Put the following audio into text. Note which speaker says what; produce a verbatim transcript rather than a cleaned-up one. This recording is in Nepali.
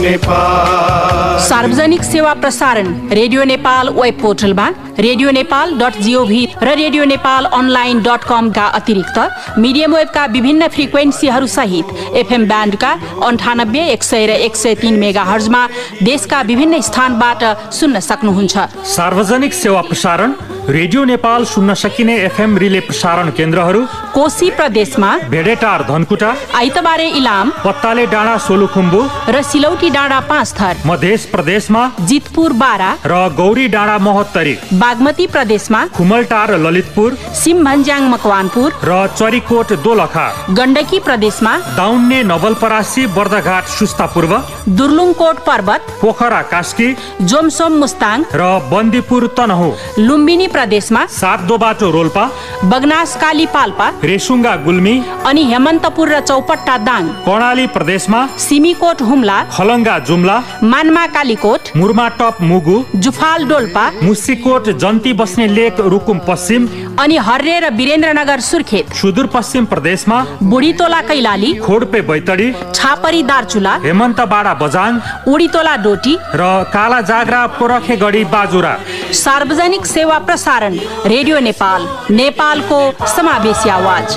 Speaker 1: नेपाल।
Speaker 2: सार्वजनिक सेवा प्रसारण रेडियो नेपाल वेब पोर्टलमा रेडियो नेपाल डट जीओभी र रेडियो नेपाल अनलाइन डट कम का अतिरिक्त मिडियम वेबका विभिन्न फ्रिक्वेन्सीहरू सहित एफएम ब्यान्डका अन्ठानब्बे एक सय र एक सय तीन मेगा हर्जमा देशका विभिन्न स्थानबाट सुन्न सक्नुहुन्छ।
Speaker 3: सार्वजनिक सेवा प्रसारण रेडियो नेपाल सुन्न सकिने एफएम रिले प्रसारण केन्द्रहरू
Speaker 2: कोशी प्रदेशमा
Speaker 3: भेडेटार धनकुटा,
Speaker 2: आइतबारे इलाम,
Speaker 3: पत्ताले डाँडा सोलुखुम्बु
Speaker 2: र सिलौटी डाँडा पाँच थर,
Speaker 3: मध्य प्रदेशमा
Speaker 2: जितपुर बारा
Speaker 3: र गौरी डाँडा महोत्तरी,
Speaker 2: बागमती प्रदेशमा
Speaker 3: खुमलटार ललितपुर,
Speaker 2: सिमभन्ज्याङ मकवानपुर
Speaker 3: र चरीकोट दोलखा,
Speaker 2: गण्डकी प्रदेशमा
Speaker 3: दाउन्ने नवलपरासी बर्दघाट सुस्ता पूर्व,
Speaker 2: दुर्लुङकोट पर्वत,
Speaker 3: पोखरा कास्की,
Speaker 2: जोमसोम मुस्ताङ
Speaker 3: र बन्दीपुर तनहु,
Speaker 2: लुम्बिनी प्रदेशमा
Speaker 3: सातदोबाटो रोल्पा,
Speaker 2: बगनास काली पाल्पा,
Speaker 3: रेसुङ्गा गुल्मी
Speaker 2: अनि हेमन्तपुर र चौपट्टा दाङ,
Speaker 3: कर्णाली प्रदेशमा
Speaker 2: सिमीकोट हुम्ला,
Speaker 3: खलङ्गा जुम्ला,
Speaker 2: मानमा कालीकोट,
Speaker 3: मुर्मा टप मुगु,
Speaker 2: जुफाल डोल्पा,
Speaker 3: मुसिकोट जन्ती बस्ने लेक रुकुम पश्चिम
Speaker 2: अनि हर्रे र वीरेन्द्रनगर सुर्खेत,
Speaker 3: सुदूरपश्चिम प्रदेशमा
Speaker 2: बुढीतोला कैलाली,
Speaker 3: खोडपे बैतडी,
Speaker 2: छापरी दार्चुला,
Speaker 3: हेमन्तबाडा बजाङ,
Speaker 2: उडीतोला डोटी
Speaker 3: र काला जाग्रा पोरखेगढी बाजुरा।
Speaker 2: सार्वजनिक सेवा प्रसारण रेडियो नेपाल, नेपालको समावेशी आवाज।